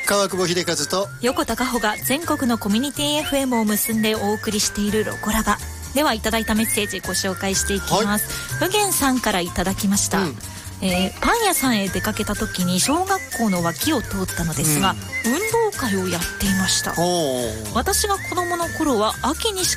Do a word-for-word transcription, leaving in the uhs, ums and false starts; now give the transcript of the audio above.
川久保秀和と横田加穂が全国のコミュニティ エフエム を結んでお送りしているロコラバでは、いただいたメッセージご紹介していきます。ふげんさんからいただきました、うんえー、パン屋さんへ出かけた時に小学校の脇を通ったのですが、うん、運動会をやっていました。私が子供の頃は秋にし